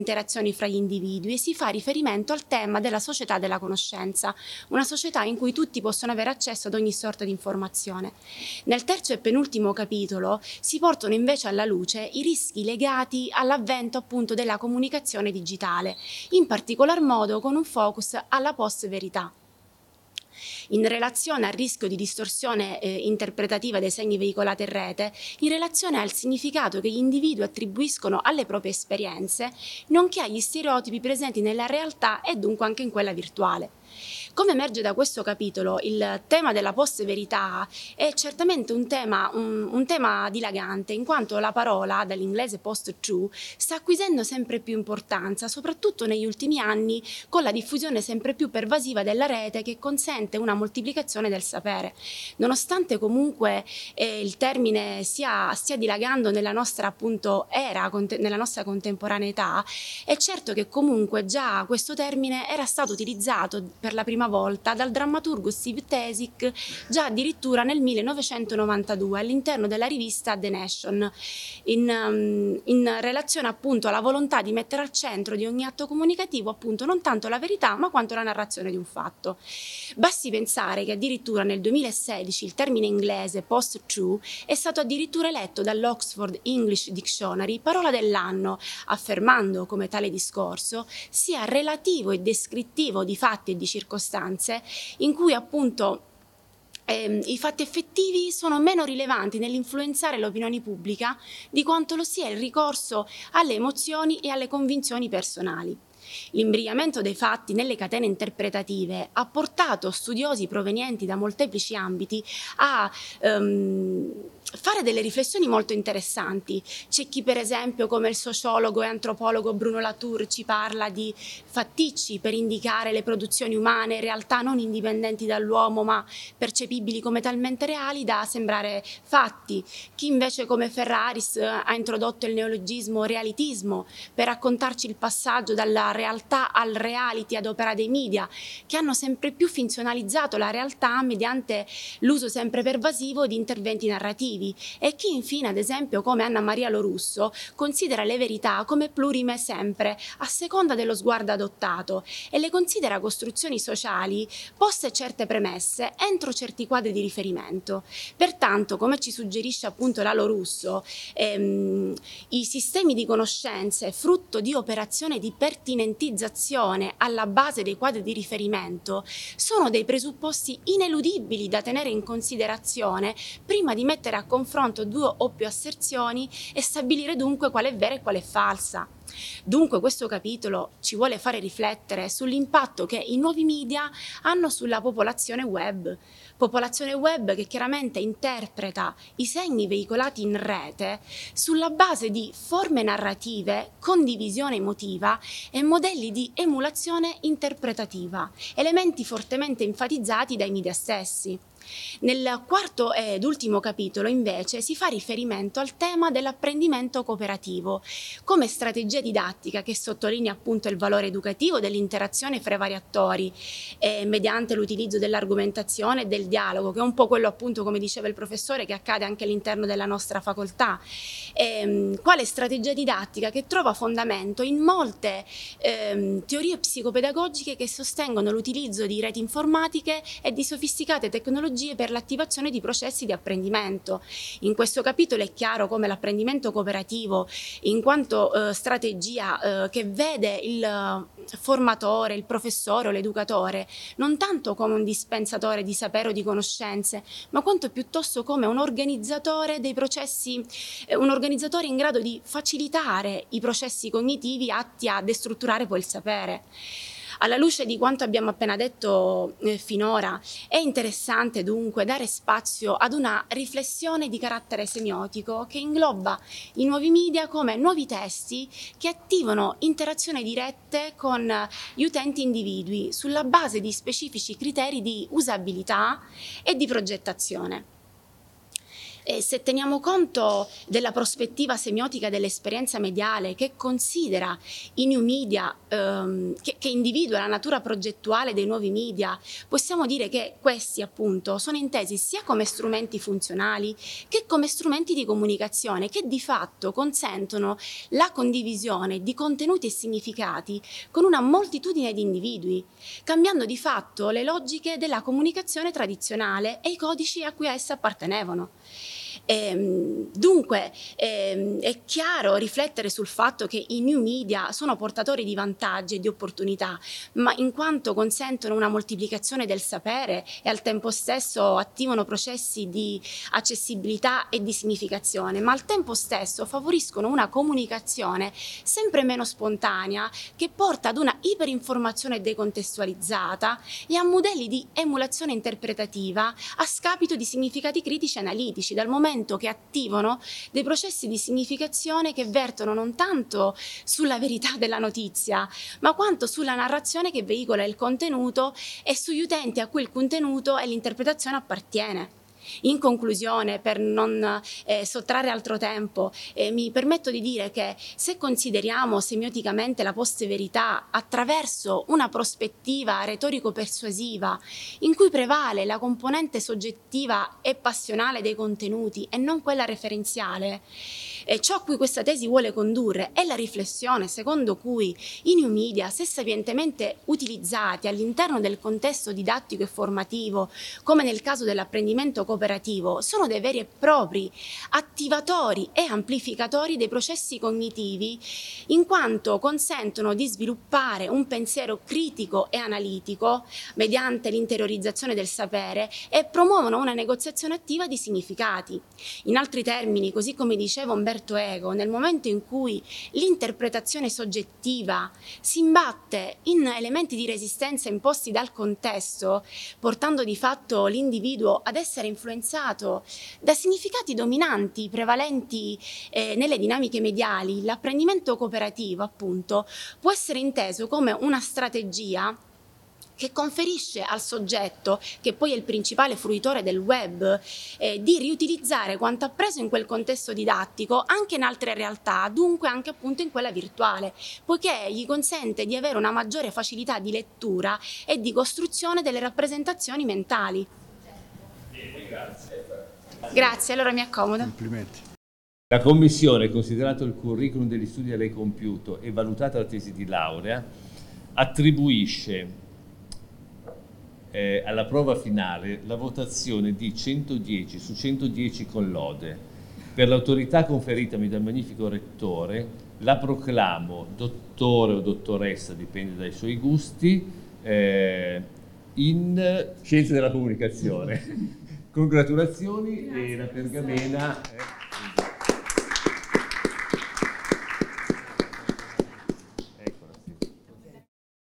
interazioni fra gli individui e si fa riferimento al tema della società della conoscenza, una società in cui tutti possono avere accesso ad ogni sorta di informazione. Nel terzo e penultimo capitolo si portano invece alla luce i rischi legati all'avvento appunto della comunicazione digitale, in particolar modo con un focus alla post-verità. In relazione al rischio di distorsione interpretativa dei segni veicolati in rete, in relazione al significato che gli individui attribuiscono alle proprie esperienze, nonché agli stereotipi presenti nella realtà e dunque anche in quella virtuale. Come emerge da questo capitolo, il tema della post-verità è certamente un tema dilagante, in quanto la parola, dall'inglese post-true, sta acquisendo sempre più importanza, soprattutto negli ultimi anni, con la diffusione sempre più pervasiva della rete che consente una moltiplicazione del sapere. Nonostante comunque il termine stia dilagando nella nostra appunto era, nella nostra contemporaneità, è certo che comunque già questo termine era stato utilizzato per la prima volta dal drammaturgo Steve Tesic già addirittura nel 1992 all'interno della rivista The Nation, in relazione appunto alla volontà di mettere al centro di ogni atto comunicativo appunto non tanto la verità ma quanto la narrazione di un fatto. Basti pensare che addirittura nel 2016 il termine inglese post-true è stato addirittura eletto dall'Oxford English Dictionary parola dell'anno, affermando come tale discorso sia relativo e descrittivo di fatti e di circostanze in cui appunto i fatti effettivi sono meno rilevanti nell'influenzare l'opinione pubblica di quanto lo sia il ricorso alle emozioni e alle convinzioni personali. L'imbrigliamento dei fatti nelle catene interpretative ha portato studiosi provenienti da molteplici ambiti a fare delle riflessioni molto interessanti. C'è chi per esempio come il sociologo e antropologo Bruno Latour ci parla di fatticci per indicare le produzioni umane in realtà non indipendenti dall'uomo ma percepibili come talmente reali da sembrare fatti. Chi invece come Ferraris ha introdotto il neologismo realitismo per raccontarci il passaggio dalla realtà al reality ad opera dei media che hanno sempre più finzionalizzato la realtà mediante l'uso sempre pervasivo di interventi narrativi e chi infine ad esempio come Anna Maria Lorusso considera le verità come plurime sempre a seconda dello sguardo adottato e le considera costruzioni sociali poste certe premesse entro certi quadri di riferimento. Pertanto come ci suggerisce appunto la Lorusso i sistemi di conoscenze frutto di operazione di pertinentizzazione alla base dei quadri di riferimento sono dei presupposti ineludibili da tenere in considerazione prima di mettere a confronto due o più asserzioni e stabilire dunque quale è vera e quale è falsa. Dunque questo capitolo ci vuole fare riflettere sull'impatto che i nuovi media hanno sulla popolazione web che chiaramente interpreta i segni veicolati in rete sulla base di forme narrative, condivisione emotiva e modelli di emulazione interpretativa, elementi fortemente enfatizzati dai media stessi. Nel quarto ed ultimo capitolo invece si fa riferimento al tema dell'apprendimento cooperativo come strategia didattica che sottolinea appunto il valore educativo dell'interazione fra i vari attori mediante l'utilizzo dell'argomentazione e del dialogo che è un po' quello appunto come diceva il professore che accade anche all'interno della nostra facoltà quale strategia didattica che trova fondamento in molte teorie psicopedagogiche che sostengono l'utilizzo di reti informatiche e di sofisticate tecnologie per l'attivazione di processi di apprendimento. In questo capitolo è chiaro come l'apprendimento cooperativo, in quanto strategia che vede il formatore, il professore o l'educatore, non tanto come un dispensatore di sapere o di conoscenze, ma quanto piuttosto come un organizzatore dei processi, un organizzatore in grado di facilitare i processi cognitivi atti a destrutturare poi il sapere. Alla luce di quanto abbiamo appena detto finora, è interessante dunque dare spazio ad una riflessione di carattere semiotico che ingloba i nuovi media come nuovi testi che attivano interazioni dirette con gli utenti individui sulla base di specifici criteri di usabilità e di progettazione. Se teniamo conto della prospettiva semiotica dell'esperienza mediale che considera i new media, che individua la natura progettuale dei nuovi media, possiamo dire che questi appunto sono intesi sia come strumenti funzionali che come strumenti di comunicazione che di fatto consentono la condivisione di contenuti e significati con una moltitudine di individui, cambiando di fatto le logiche della comunicazione tradizionale e i codici a cui essa appartenevano. Dunque è chiaro riflettere sul fatto che i new media sono portatori di vantaggi e di opportunità, ma in quanto consentono una moltiplicazione del sapere e al tempo stesso attivano processi di accessibilità e di significazione, ma al tempo stesso favoriscono una comunicazione sempre meno spontanea che porta ad una iperinformazione decontestualizzata e a modelli di emulazione interpretativa a scapito di significati critici e analitici, dal momento che attivano dei processi di significazione che vertono non tanto sulla verità della notizia, ma quanto sulla narrazione che veicola il contenuto e sugli utenti a cui il contenuto e l'interpretazione appartiene. In conclusione, per non sottrarre altro tempo, mi permetto di dire che se consideriamo semioticamente la post-verità attraverso una prospettiva retorico-persuasiva in cui prevale la componente soggettiva e passionale dei contenuti e non quella referenziale, ciò a cui questa tesi vuole condurre è la riflessione secondo cui i new media, se sapientemente utilizzati all'interno del contesto didattico e formativo, come nel caso dell'apprendimento cooperativo, sono dei veri e propri attivatori e amplificatori dei processi cognitivi, in quanto consentono di sviluppare un pensiero critico e analitico mediante l'interiorizzazione del sapere e promuovono una negoziazione attiva di significati. In altri termini, così come diceva Umberto Eco, nel momento in cui l'interpretazione soggettiva si imbatte in elementi di resistenza imposti dal contesto, portando di fatto l'individuo ad essere influenzato da significati dominanti, prevalenti nelle dinamiche mediali, l'apprendimento cooperativo, appunto, può essere inteso come una strategia che conferisce al soggetto, che poi è il principale fruitore del web, di riutilizzare quanto appreso in quel contesto didattico anche in altre realtà, dunque anche appunto in quella virtuale, poiché gli consente di avere una maggiore facilità di lettura e di costruzione delle rappresentazioni mentali. Bene, grazie. Grazie, allora mi accomodo. Complimenti. La Commissione, considerato il curriculum degli studi a lei compiuto e valutata la tesi di laurea, attribuisce alla prova finale la votazione di 110 su 110 con lode. Per l'autorità conferitami dal magnifico rettore, la proclamo dottore o dottoressa, dipende dai suoi gusti, in Scienze della Comunicazione. Congratulazioni. Grazie, e la pergamena